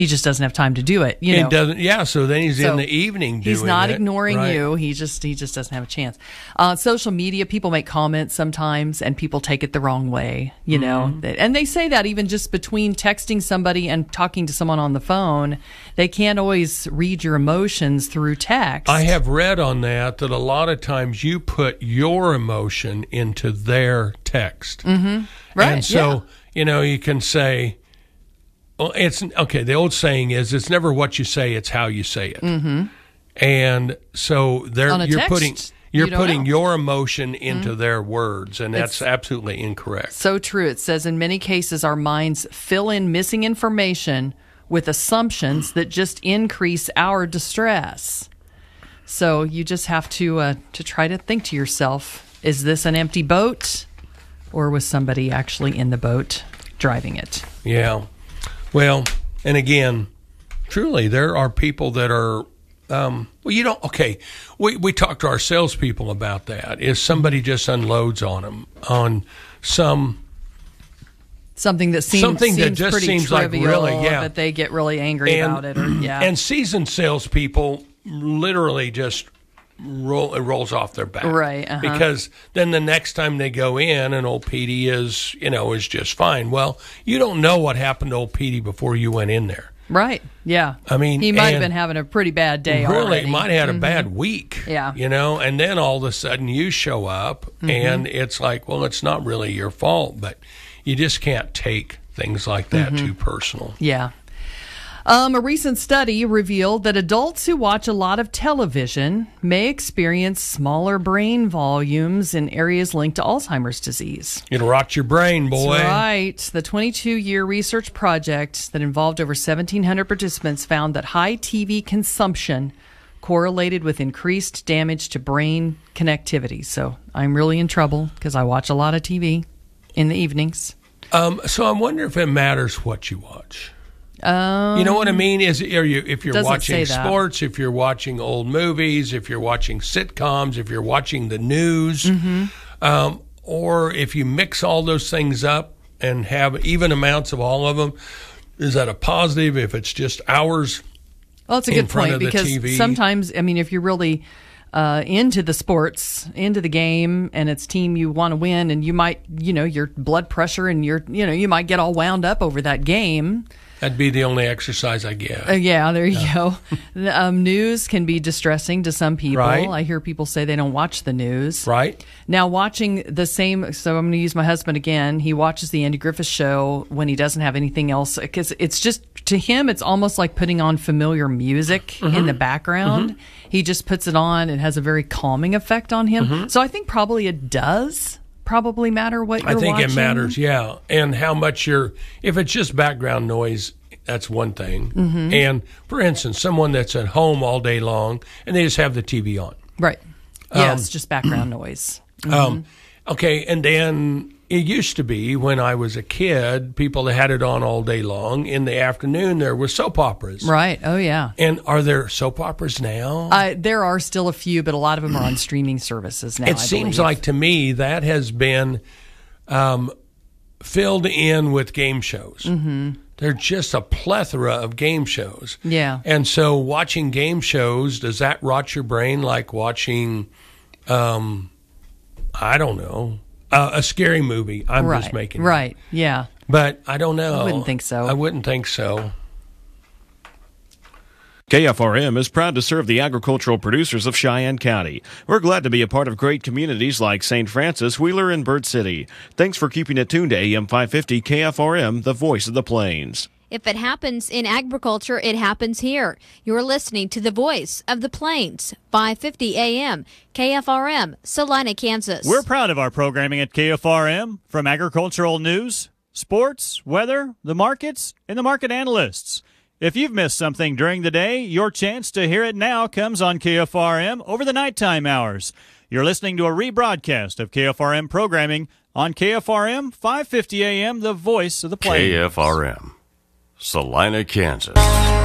He just doesn't have time to do it. You know? Doesn't. Yeah. So then he's in the evening doing it. He's not ignoring right? you. He just doesn't have a chance. Social media, people make comments sometimes, and people take it the wrong way. You know, and they say that even just between texting somebody and talking to someone on the phone, they can't always read your emotions through text. I have read on that a lot of times you put your emotion into their text. Mm-hmm. Right. And so you can say. Well, it's okay. The old saying is, "It's never what you say; it's how you say it." Mm-hmm. And so you're putting know. your emotion into their words, and that's absolutely incorrect. So true. It says in many cases, our minds fill in missing information with assumptions that just increase our distress. So you just have to try to think to yourself: is this an empty boat, or was somebody actually in the boat driving it? Yeah. Well, and again, truly, there are people that are, we talk to our salespeople about that. If somebody just unloads on them on something that seems pretty seems trivial, like really, but they get really angry about it. And seasoned salespeople literally just it rolls off their back. Right. Because then the next time they go in and old Petey is just fine. Well, you don't know what happened to old Petey before you went in there. Right. Yeah. I mean, he might have been having a pretty bad day already. Might have had a bad week. Yeah. And then all of a sudden you show up and it's like, well, it's not really your fault, but you just can't take things like that too personal. Yeah. A recent study revealed that adults who watch a lot of television may experience smaller brain volumes in areas linked to Alzheimer's disease. It'll rot your brain, boy. That's right. The 22-year research project that involved over 1,700 participants found that high TV consumption correlated with increased damage to brain connectivity. So I'm really in trouble because I watch a lot of TV in the evenings. So I wonder if it matters what you watch. You know what I mean? If you're watching sports, if you're watching old movies, if you're watching sitcoms, if you're watching the news, or if you mix all those things up and have even amounts of all of them, is that a positive? If it's just hours, well, it's a good point because sometimes, I mean, if you're really into the sports, into the game, and it's team you want to win, and you might, your blood pressure and you might get all wound up over that game. That'd be the only exercise I get. Yeah, there you go. News can be distressing to some people. Right. I hear people say they don't watch the news. Right. Now, watching the same, so I'm going to use my husband again. He watches the Andy Griffith Show when he doesn't have anything else, because it's just, to him, it's almost like putting on familiar music in the background. He just puts it on. It has a very calming effect on him. So I think probably it does probably matter what you're watching. I think it matters, yeah. And how much if it's just background noise, that's one thing. And for instance, someone that's at home all day long and they just have the TV on. Right. Yes, just background noise. Okay, and then it used to be when I was a kid, people that had it on all day long. In the afternoon, there were soap operas. Right. Oh, yeah. And are there soap operas now? There are still a few, but a lot of them are on streaming services now. It seems like to me that has been filled in with game shows. There's just a plethora of game shows. Yeah. And so watching game shows, does that rot your brain like watching, I don't know, a scary movie? I'm just making it. Right, yeah. But I don't know. I wouldn't think so. I wouldn't think so. KFRM is proud to serve the agricultural producers of Cheyenne County. We're glad to be a part of great communities like St. Francis, Wheeler, and Bird City. Thanks for keeping it tuned to AM 550 KFRM, the voice of the plains. If it happens in agriculture, it happens here. You're listening to the voice of the plains, 550 AM, KFRM, Salina, Kansas. We're proud of our programming at KFRM, from agricultural news, sports, weather, the markets, and the market analysts. If you've missed something during the day, your chance to hear it now comes on KFRM over the nighttime hours. You're listening to a rebroadcast of KFRM programming on KFRM 550 AM, the voice of the plains. KFRM, Salina, Kansas.